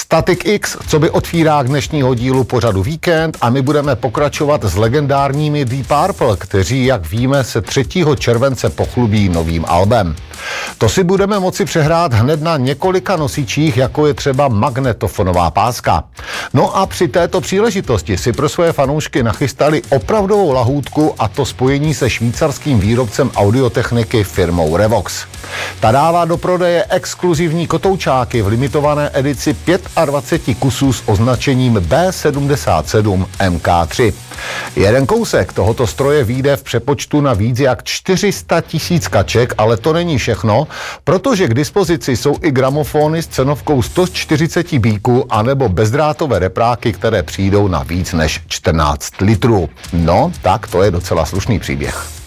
Static X, co by otvírák dnešního dílu pořadu Víkend, a my budeme pokračovat s legendárními Deep Purple, kteří, jak víme, se 3. července pochlubí novým albem. To si budeme moci přehrát hned na několika nosičích, jako je třeba magnetofonová páska. No a při této příležitosti si pro své fanoušky nachystali opravdovou lahůdku, a to spojení se švýcarským výrobcem audiotechniky firmou Revox. Ta dává do prodeje exkluzivní kotoučáky v limitované edici 25 kusů s označením B77 MK3. Jeden kousek tohoto stroje vyjde v přepočtu na víc jak 400 000 kaček, ale to není všechno, protože k dispozici jsou i gramofony s cenovkou 140 bíků anebo bezdrátové repráky, které přijdou na víc než 14 litrů. No, tak to je docela slušný příběh.